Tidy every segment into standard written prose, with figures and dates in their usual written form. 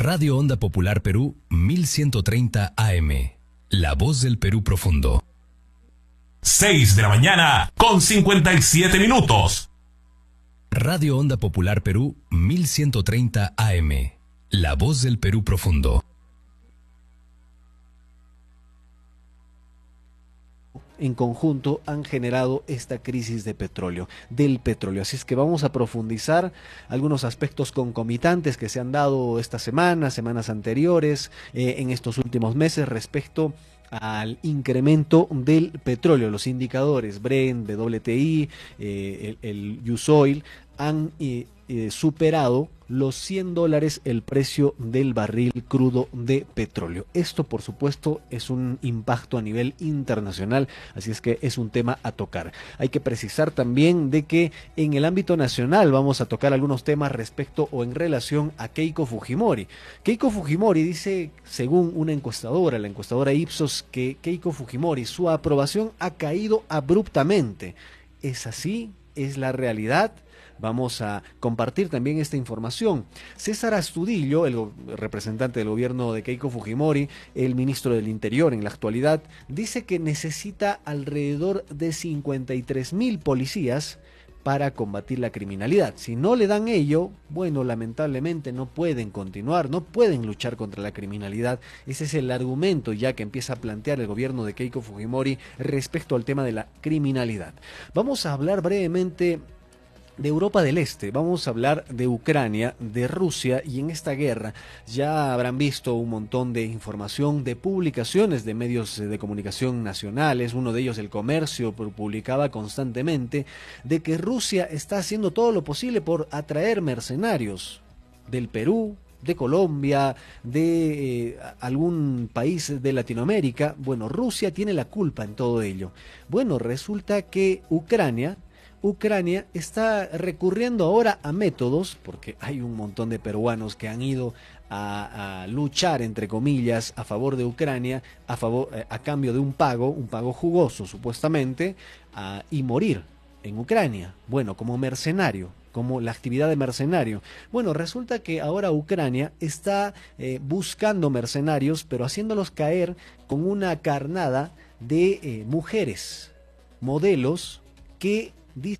Radio Onda Popular Perú 1130 AM. La voz del Perú profundo. 6 de la mañana con 57 minutos. Radio Onda Popular Perú 1130 AM. La voz del Perú profundo. En conjunto han generado esta crisis del petróleo. Así es que vamos a profundizar algunos aspectos concomitantes que se han dado esta semana, semanas anteriores, en estos últimos meses respecto al incremento del petróleo. Los indicadores Brent, WTI, el U-Oil han superado los $100 el precio del barril crudo de petróleo. Esto, por supuesto, es un impacto a nivel internacional, así es que es un tema a tocar. Hay que precisar también de que en el ámbito nacional vamos a tocar algunos temas respecto o en relación a Keiko Fujimori. Keiko Fujimori dice, según una encuestadora, la encuestadora Ipsos, que Keiko Fujimori, su aprobación ha caído abruptamente. ¿Es así? ¿Es la realidad? Vamos a compartir también esta información. César Astudillo, el representante del gobierno de Keiko Fujimori, el ministro del Interior en la actualidad, dice que necesita alrededor de 53.000 policías para combatir la criminalidad. Si no le dan ello, bueno, lamentablemente no pueden continuar, no pueden luchar contra la criminalidad. Ese es el argumento ya que empieza a plantear el gobierno de Keiko Fujimori respecto al tema de la criminalidad. Vamos a hablar brevemente de Europa del Este, vamos a hablar de Ucrania, de Rusia, y en esta guerra ya habrán visto un montón de información, de publicaciones de medios de comunicación nacionales. Uno de ellos, El Comercio, publicaba constantemente de que Rusia está haciendo todo lo posible por atraer mercenarios del Perú, de Colombia, de algún país de Latinoamérica. Bueno, Rusia tiene la culpa en todo ello. Bueno, resulta que Ucrania está recurriendo ahora a métodos, porque hay un montón de peruanos que han ido a luchar, entre comillas, a favor de Ucrania, a cambio de un pago jugoso supuestamente, y morir en Ucrania, bueno, como mercenario, como la actividad de mercenario. Bueno, resulta que ahora Ucrania está buscando mercenarios, pero haciéndolos caer con una carnada de mujeres, modelos que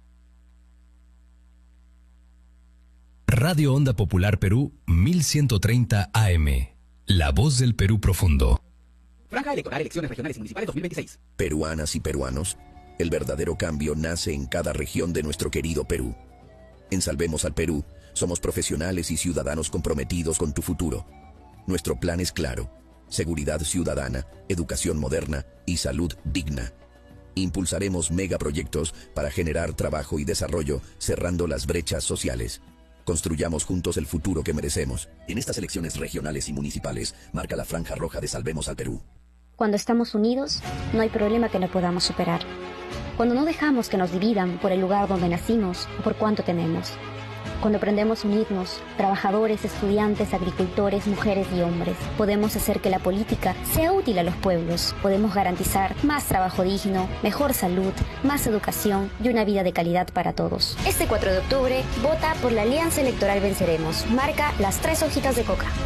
Radio Onda Popular Perú 1130 AM. La voz del Perú profundo. Franja electoral, elecciones regionales y municipales 2026. Peruanas y peruanos, el verdadero cambio nace en cada región de nuestro querido Perú. En Salvemos al Perú, somos profesionales y ciudadanos comprometidos con tu futuro. Nuestro plan es claro: seguridad ciudadana, educación moderna y salud digna. Impulsaremos megaproyectos para generar trabajo y desarrollo, cerrando las brechas sociales. Construyamos juntos el futuro que merecemos. En estas elecciones regionales y municipales, marca la franja roja de Salvemos al Perú. Cuando estamos unidos, no hay problema que no podamos superar. Cuando no dejamos que nos dividan por el lugar donde nacimos o por cuánto tenemos. Cuando aprendemos a unirnos, trabajadores, estudiantes, agricultores, mujeres y hombres, podemos hacer que la política sea útil a los pueblos. Podemos garantizar más trabajo digno, mejor salud, más educación y una vida de calidad para todos. Este 4 de octubre, vota por la Alianza Electoral Venceremos. Marca las 3 hojitas de coca.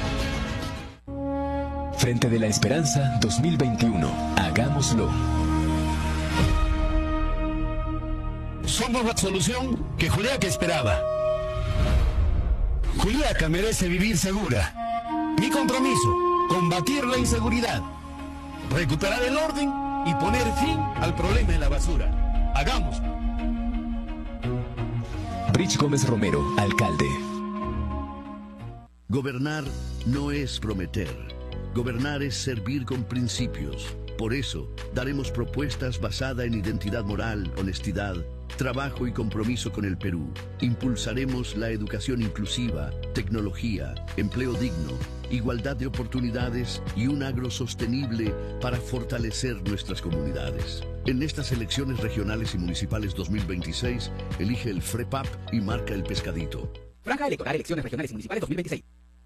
Frente de la Esperanza 2021. Hagámoslo. Somos la solución que Juliaca esperaba. Juliaca merece vivir segura. Mi compromiso: combatir la inseguridad, recuperar el orden y poner fin al problema de la basura. Hagamos. Rich Gómez Romero, alcalde. Gobernar no es prometer. Gobernar es servir con principios. Por eso, daremos propuestas basadas en identidad moral, honestidad, trabajo y compromiso con el Perú. Impulsaremos la educación inclusiva, tecnología, empleo digno, igualdad de oportunidades y un agro sostenible para fortalecer nuestras comunidades. En estas elecciones regionales y municipales 2026, elige el FREPAP y marca el pescadito. Franja electoral, elecciones regionales y municipales 2026.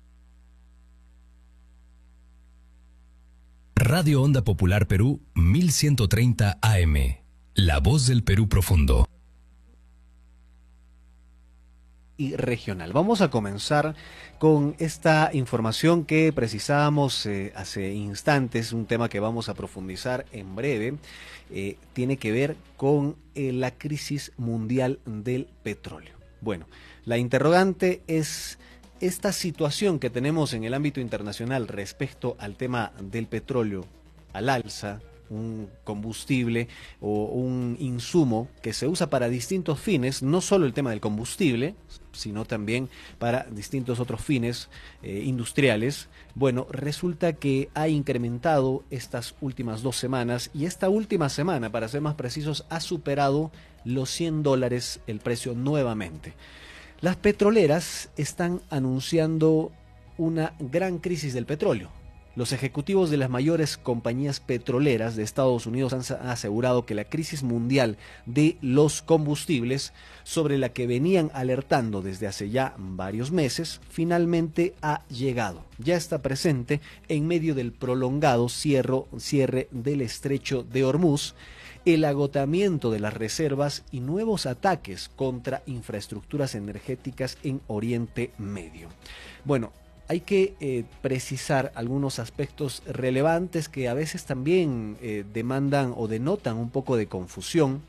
Radio Onda Popular Perú 1130 AM. La voz del Perú profundo. y regional. Vamos a comenzar con esta información que precisábamos hace instantes, un tema que vamos a profundizar en breve. Tiene que ver con la crisis mundial del petróleo. Bueno, la interrogante es esta situación que tenemos en el ámbito internacional respecto al tema del petróleo al alza, un combustible o un insumo que se usa para distintos fines, no solo el tema del combustible, sino también para distintos otros fines industriales. Bueno, resulta que ha incrementado estas últimas 2 semanas y esta última semana, para ser más precisos, ha superado los $100 el precio nuevamente. Las petroleras están anunciando una gran crisis del petróleo. Los ejecutivos de las mayores compañías petroleras de Estados Unidos han asegurado que la crisis mundial de los combustibles, sobre la que venían alertando desde hace ya varios meses, finalmente ha llegado. Ya está presente en medio del prolongado cierre del estrecho de Hormuz, el agotamiento de las reservas y nuevos ataques contra infraestructuras energéticas en Oriente Medio. Bueno, hay que precisar algunos aspectos relevantes que a veces también demandan o denotan un poco de confusión.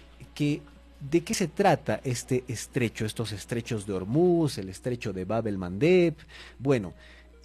¿De qué se trata este estrecho, estos estrechos de Hormuz, el estrecho de Bab el-Mandeb? Bueno,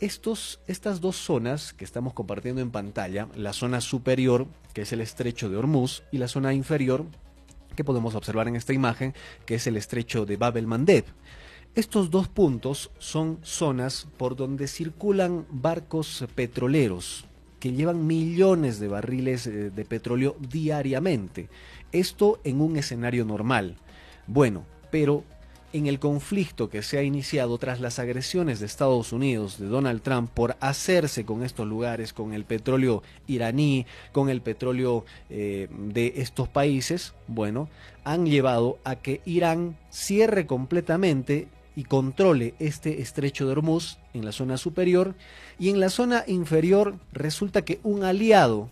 estas dos zonas que estamos compartiendo en pantalla, la zona superior, que es el estrecho de Hormuz, y la zona inferior, que podemos observar en esta imagen, que es el estrecho de Bab el-Mandeb. Estos dos puntos son zonas por donde circulan barcos petroleros que llevan millones de barriles de petróleo diariamente. Esto en un escenario normal. Bueno, pero en el conflicto que se ha iniciado tras las agresiones de Estados Unidos, de Donald Trump, por hacerse con estos lugares, con el petróleo iraní, con el petróleo de estos países, bueno, han llevado a que Irán cierre completamente y controle este estrecho de Hormuz en la zona superior, y en la zona inferior resulta que un aliado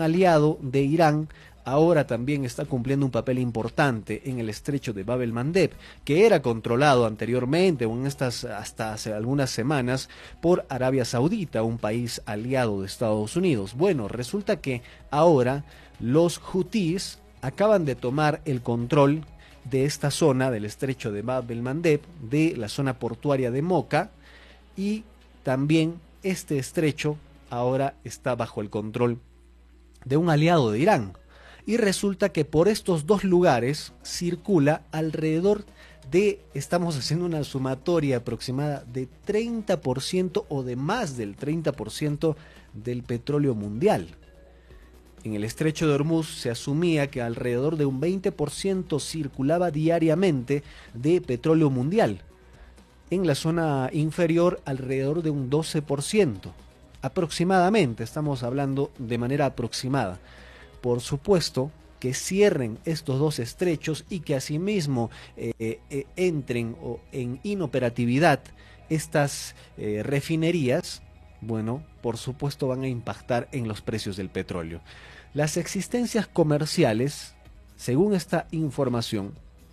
de Irán ahora también está cumpliendo un papel importante en el estrecho de Bab el-Mandeb, que era controlado anteriormente o hasta hace algunas semanas por Arabia Saudita, un país aliado de Estados Unidos. Bueno, resulta que ahora los hutíes acaban de tomar el control de esta zona del estrecho de Bab el-Mandeb, de la zona portuaria de Moca, y también este estrecho ahora está bajo el control de un aliado de Irán. Y resulta que por estos dos lugares circula alrededor de, estamos haciendo una sumatoria aproximada de 30% o de más del 30% del petróleo mundial. En el estrecho de Hormuz se asumía que alrededor de un 20% circulaba diariamente de petróleo mundial. En la zona inferior alrededor de un 12%. Aproximadamente, estamos hablando de manera aproximada. Por supuesto que cierren estos dos estrechos y que asimismo entren en inoperatividad estas refinerías, bueno, por supuesto van a impactar en los precios del petróleo. Las existencias comerciales, según esta información,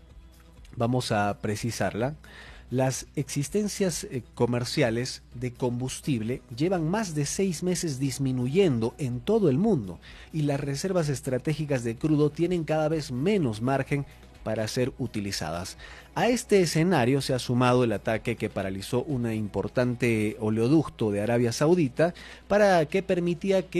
vamos a precisarla, las existencias comerciales de combustible llevan más de 6 meses disminuyendo en todo el mundo y las reservas estratégicas de crudo tienen cada vez menos margen para ser utilizadas. A este escenario se ha sumado el ataque que paralizó un importante oleoducto de Arabia Saudita para que permitía que